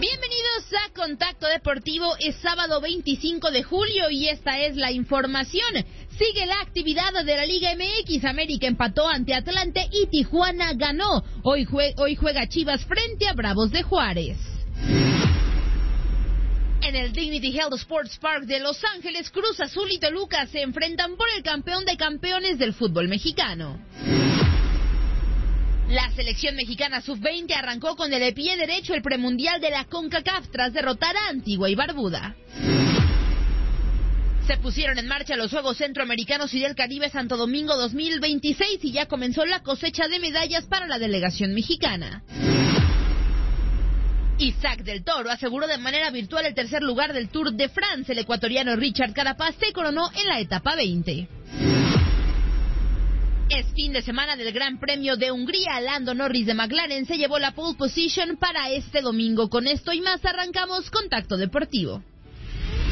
Bienvenidos a Contacto Deportivo. Es sábado 25 de julio y esta es la información. Sigue la actividad de la Liga MX. América empató ante Atlante y Tijuana ganó. Hoy juega Chivas frente a Bravos de Juárez. En el Dignity Health Sports Park de Los Ángeles, Cruz Azul y Toluca se enfrentan por el campeón de campeones del fútbol mexicano. La selección mexicana sub-20 arrancó con el pie derecho el premundial de la CONCACAF tras derrotar a Antigua y Barbuda. Se pusieron en marcha los Juegos Centroamericanos y del Caribe Santo Domingo 2026 y ya comenzó la cosecha de medallas para la delegación mexicana. Isaac del Toro aseguró de manera virtual el tercer lugar del Tour de France. El ecuatoriano Richard Carapaz se coronó en la etapa 20. Es fin de semana del Gran Premio de Hungría. Lando Norris de McLaren se llevó la pole position para este domingo. Con esto y más arrancamos Contacto Deportivo.